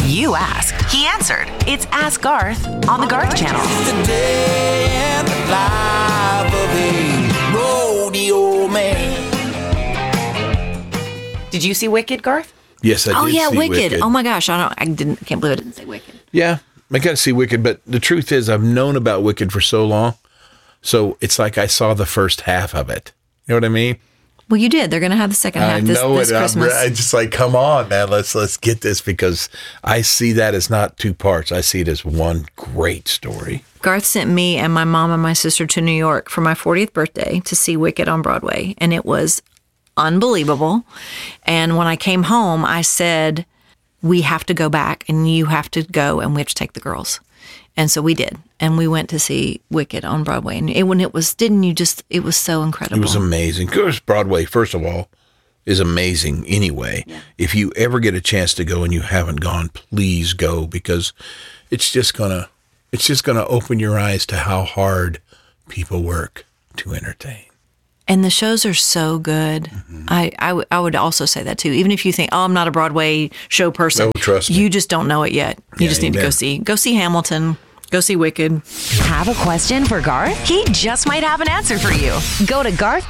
You asked. He answered. It's Ask Garth on the Garth Channel. It's the day and the life of a rodeo man. Did you see Wicked, Garth? Yes, I did. Oh yeah, see Wicked. Oh my gosh, I can't believe I didn't say Wicked. Yeah, I got to see Wicked, but the truth is, I've known about Wicked for so long, so it's like I saw the first half of it. You know what I mean? Well, you did. They're going to have the second half this Christmas. I just like, come on, man, let's get this, because I see that as not two parts. I see it as one great story. Garth sent me and my mom and my sister to New York for my 40th birthday to see Wicked on Broadway, and it was unbelievable. And when I came home, I said, we have to go back, and you have to go, and we have to take the girls. And so we did. And we went to see Wicked on Broadway. And it was so incredible. It was amazing. Of course, Broadway, first of all, is amazing anyway. Yeah. If you ever get a chance to go and you haven't gone, please go, because it's just gonna open your eyes to how hard people work to entertain. And the shows are so good. Mm-hmm. I would also say that too. Even if you think, I'm not a Broadway show person. No, trust me. You just don't know it yet. You just need to go see Hamilton. Go see Wicked. Have a question for Garth? He just might have an answer for you. Go to Garth